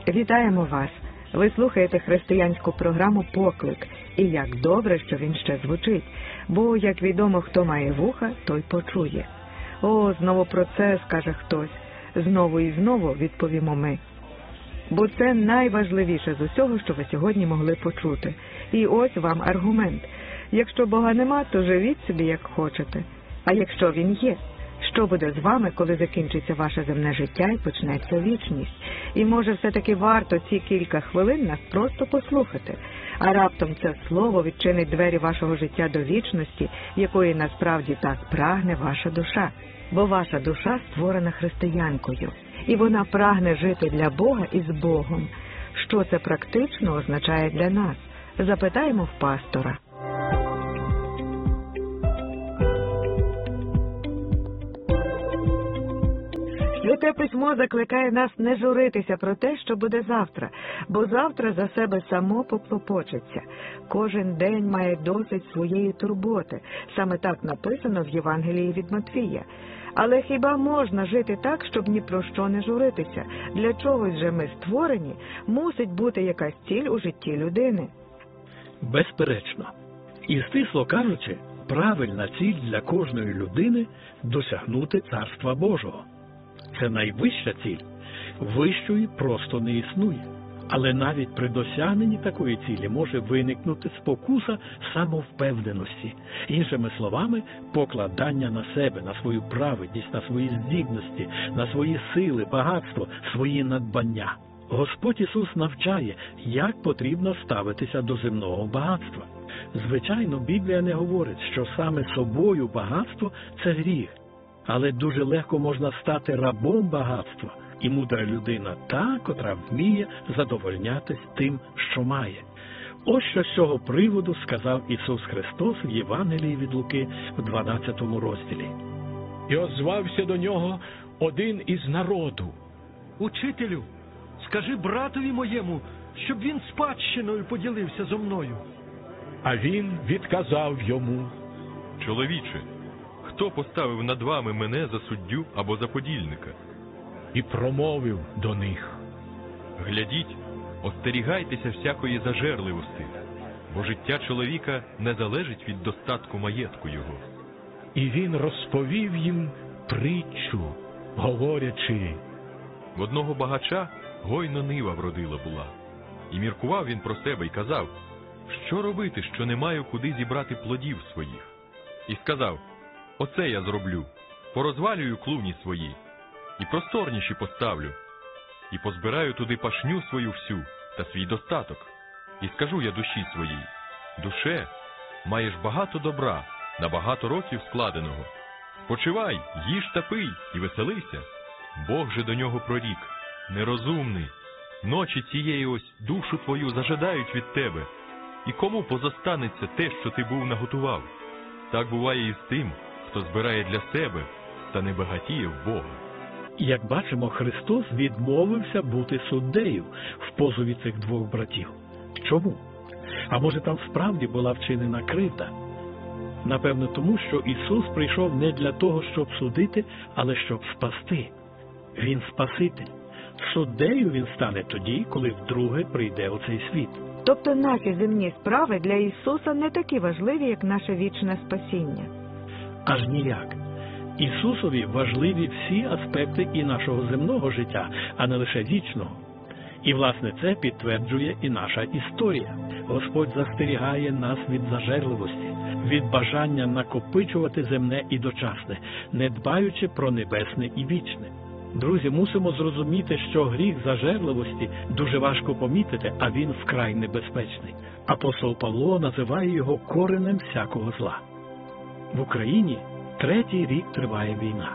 Вітаємо вас! Ви слухаєте християнську програму «Поклик». І як добре, що він ще звучить, бо, як відомо, хто має вуха, той почує. О, знову про це, скаже хтось. Знову і знову відповімо ми. Бо це найважливіше з усього, що ви сьогодні могли почути. І ось вам аргумент. Якщо Бога нема, то живіть собі як хочете. А якщо Він є, що буде з вами, коли закінчиться ваше земне життя і почнеться вічність? І може все-таки варто ці кілька хвилин нас просто послухати, а раптом це слово відчинить двері вашого життя до вічності, якої насправді так прагне ваша душа. Бо ваша душа створена християнкою, і вона прагне жити для Бога і з Богом. Що це практично означає для нас? Запитаємо в пастора. Святе Письмо закликає нас не журитися про те, що буде завтра, бо завтра за себе само поклопочеться. Кожен день має досить своєї турботи. Саме так написано в Євангелії від Матвія. Але хіба можна жити так, щоб ні про що не журитися? Для чогось же ми створені, мусить бути якась ціль у житті людини. Безперечно. І стисло кажучи, правильна ціль для кожної людини – досягнути Царства Божого. Це найвища ціль. Вищої просто не існує. Але навіть при досягненні такої цілі може виникнути спокуса самовпевненості. Іншими словами, покладання на себе, на свою праведність, на свої здібності, на свої сили, багатство, свої надбання. Господь Ісус навчає, як потрібно ставитися до земного багатства. Звичайно, Біблія не говорить, що саме собою багатство – це гріх. Але дуже легко можна стати рабом багатства. І мудра людина та, котра вміє задовольнятись тим, що має. Ось що з цього приводу сказав Ісус Христос в Євангелії від Луки в 12 розділі. І озвався до нього один із народу. «Учителю, скажи братові моєму, щоб він спадщиною поділився зо мною». А він відказав йому: «Чоловіче, хто поставив над вами мене за суддю або за подільника?» І промовив до них: «Глядіть, остерігайтеся всякої зажерливості, бо життя чоловіка не залежить від достатку маєтку його». І він розповів їм притчу, говорячи: В одного багача гойно нива вродила була. І міркував він про себе і казав: що робити, що не маю куди зібрати плодів своїх? І сказав: оце я зроблю, порозвалюю клуні свої, і просторніші поставлю, і позбираю туди пашню свою всю та свій достаток. І скажу я душі своїй: душе, маєш багато добра, на багато років складеного. Спочивай, їж та пий і веселися. Бог же до нього прорік: нерозумний, ночі цієї ось душу твою зажадають від тебе, і кому позостанеться те, що ти був наготував? Так буває і з тим, хто збирає для себе та не багатіє в Бога». Як бачимо, Христос відмовився бути суддею в позові цих двох братів. Чому? А може там справді була вчинена кривда? Напевно тому, що Ісус прийшов не для того, щоб судити, але щоб спасти. Він Спаситель. Суддею Він стане тоді, коли вдруге прийде у цей світ. Тобто наші земні справи для Ісуса не такі важливі, як наше вічне спасіння? Аж ніяк. Ісусові важливі всі аспекти і нашого земного життя, а не лише вічного. І, власне, це підтверджує і наша історія. Господь застерігає нас від зажерливості, від бажання накопичувати земне і дочасне, не дбаючи про небесне і вічне. Друзі, мусимо зрозуміти, що гріх зажерливості дуже важко помітити, а він вкрай небезпечний. Апостол Павло називає його коренем всякого зла. В Україні 3-й рік триває війна.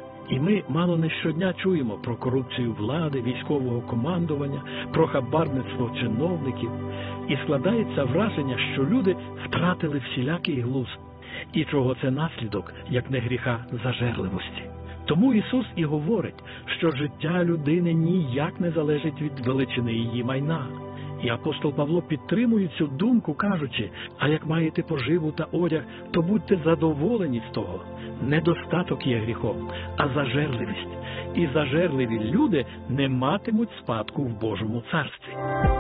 І ми мало не щодня чуємо про корупцію влади, військового командування, про хабарництво чиновників. І складається враження, що люди втратили всілякий глузд. І чого це наслідок, як не гріха зажерливості. Тому Ісус і говорить, що життя людини ніяк не залежить від величини її майна. І апостол Павло підтримує цю думку, кажучи, а як маєте поживу та одяг, то будьте задоволені з того. Недостаток є гріхом, а зажерливість. І зажерливі люди не матимуть спадку в Божому царстві.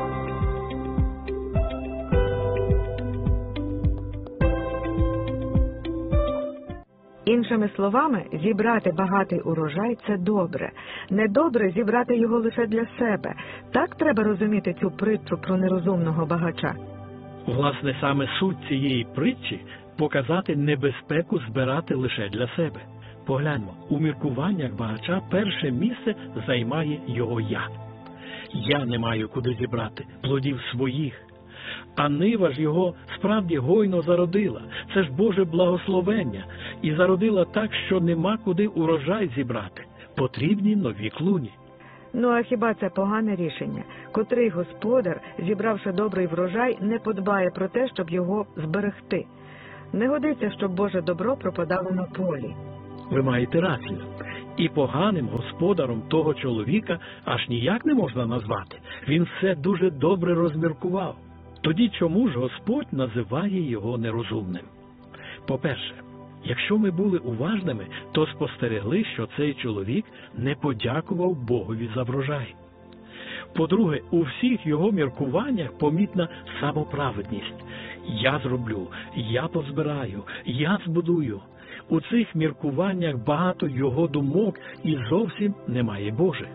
Іншими словами, зібрати багатий урожай – це добре. Недобре зібрати його лише для себе. Так треба розуміти цю притчу про нерозумного багача. Власне, саме суть цієї притчі – показати небезпеку збирати лише для себе. Погляньмо, у міркуваннях багача перше місце займає його «я». «Я не маю куди зібрати плодів своїх». А нива ж його справді гойно зародила. Це ж Боже благословення. І зародила так, що нема куди урожай зібрати. Потрібні нові клуні. Ну а хіба це погане рішення? Котрий господар, зібравши добрий врожай, не подбає про те, щоб його зберегти? Не годиться, щоб Боже добро пропадало на полі. Ви маєте рацію. І поганим господаром того чоловіка аж ніяк не можна назвати. Він все дуже добре розміркував. Тоді чому ж Господь називає його нерозумним? По-перше, якщо ми були уважними, то спостерегли, що цей чоловік не подякував Богові за врожай. По-друге, у всіх його міркуваннях помітна самоправедність. Я зроблю, я позбираю, я збудую. У цих міркуваннях багато його думок і зовсім немає Боже.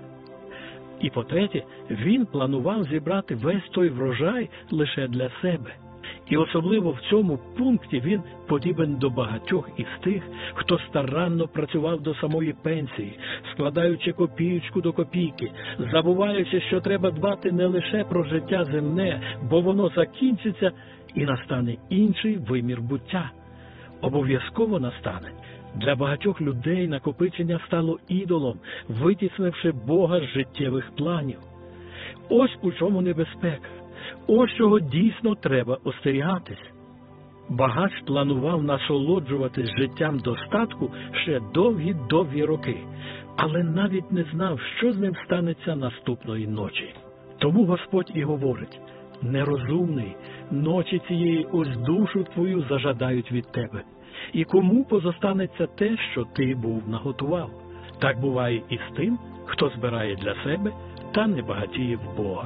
І по-третє, він планував зібрати весь той врожай лише для себе. І особливо в цьому пункті він подібен до багатьох із тих, хто старанно працював до самої пенсії, складаючи копієчку до копійки, забуваючи, що треба дбати не лише про життя земне, бо воно закінчиться і настане інший вимір буття. Обов'язково настане. Для багатьох людей накопичення стало ідолом, витіснивши Бога з життєвих планів. Ось у чому небезпека. Ось чого дійсно треба остерігатись. Багач планував насолоджуватись життям достатку ще довгі роки, але навіть не знав, що з ним станеться наступної ночі. Тому Господь і говорить: нерозумний, ночі цієї ось душу твою зажадають від тебе. І кому позостанеться те, що ти був наготував? Так буває і з тим, хто збирає для себе та не багатіє в Бога.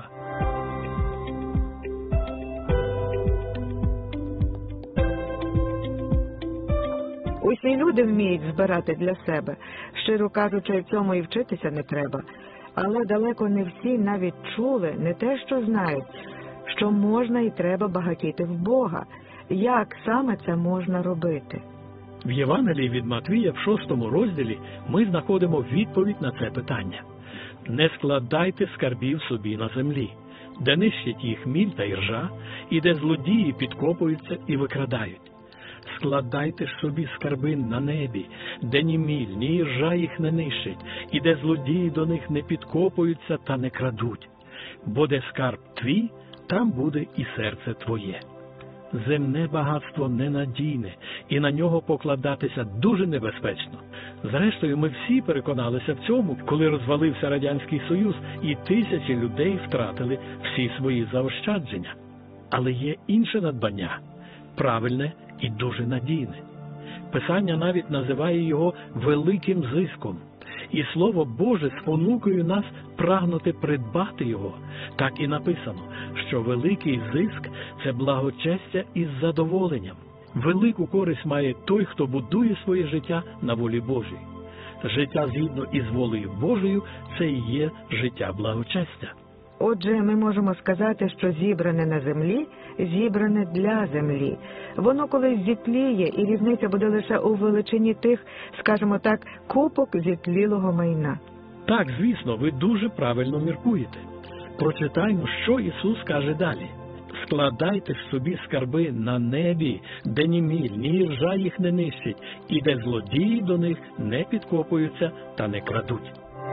Усі люди вміють збирати для себе. Щиро кажучи, цьому і вчитися не треба. Але далеко не всі навіть чули, не те що знають, що можна і треба багатіти в Бога. Як саме це можна робити? В Євангелії від Матвія в 6 розділі ми знаходимо відповідь на це питання. «Не складайте скарбів собі на землі, де нищать їх міль та іржа, і де злодії підкопуються і викрадають. Складайте ж собі скарби на небі, де ні міль, ні іржа їх не нищить, і де злодії до них не підкопуються та не крадуть. Бо де скарб твій, там буде і серце твоє». Земне багатство ненадійне, і на нього покладатися дуже небезпечно. Зрештою, ми всі переконалися в цьому, коли розвалився Радянський Союз, і тисячі людей втратили всі свої заощадження. Але є інше надбання – правильне і дуже надійне. Писання навіть називає його великим зиском. І Слово Боже спонукує нас прагнути придбати його. Так і написано, що великий зиск – це благочестя із задоволенням. Велику користь має той, хто будує своє життя на волі Божій. Життя згідно із волею Божою – це і є життя благочестя. Отже, ми можемо сказати, що зібране на землі – зібране для землі. Воно колись зітліє, і різниця буде лише у величині тих, скажімо так, купок зітлілого майна. Так, звісно, ви дуже правильно міркуєте. Прочитаймо, що Ісус каже далі. «Складайте ж собі скарби на небі, де ні міль, ні іржа їх не нищить, і де злодії до них не підкопуються та не крадуть».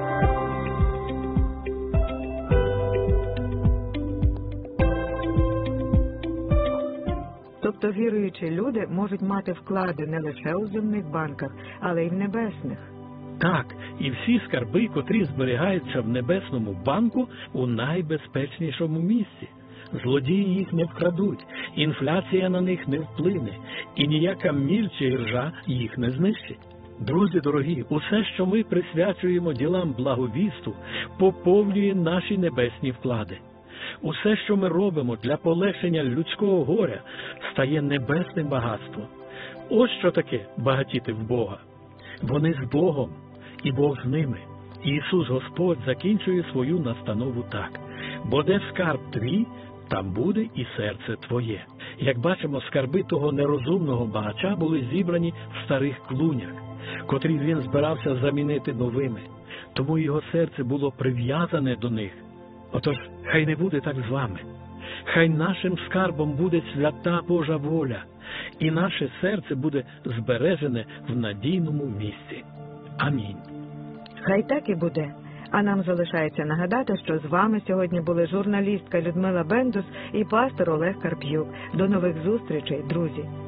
Тобто віруючі люди можуть мати вклади не лише у земних банках, але й в небесних. Так, і всі скарби, котрі зберігаються в небесному банку, у найбезпечнішому місці. Злодії їх не вкрадуть, інфляція на них не вплине, і ніяка міль чи іржа їх не знищить. Друзі дорогі, усе, що ми присвячуємо ділам благовісту, поповнює наші небесні вклади. Усе, що ми робимо для полегшення людського горя, стає небесним багатством. Ось що таке багатіти в Бога. Вони з Богом, і Бог з ними. Ісус Господь закінчує свою настанову так: «Бо де скарб твій, там буде і серце твоє». Як бачимо, скарби того нерозумного багача були зібрані в старих клунях, котрі він збирався замінити новими, тому його серце було прив'язане до них. Отож, хай не буде так з вами. Хай нашим скарбом буде свята Божа воля, і наше серце буде збережене в надійному місці. Амінь. Хай так і буде. А нам залишається нагадати, що з вами сьогодні були журналістка Людмила Бендус і пастор Олег Карп'юк. До нових зустрічей, друзі!